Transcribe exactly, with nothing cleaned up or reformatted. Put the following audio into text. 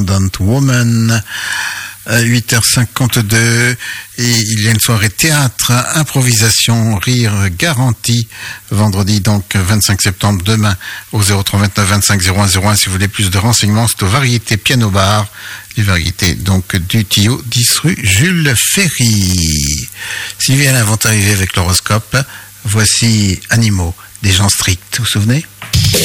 Independent Woman. huit heures cinquante-deux, et il y a une soirée théâtre, improvisation, rire garanti, vendredi donc vingt-cinq septembre, demain au zéro trois vingt-neuf vingt-cinq zéro un zéro un si vous voulez plus de renseignements. C'est au Variété Piano Bar, les variétés donc du Tillot, dix rue Jules Ferry. Sylvie Alain vont arriver avec l'horoscope. Voici Animaux, des gens stricts, vous vous souvenez ?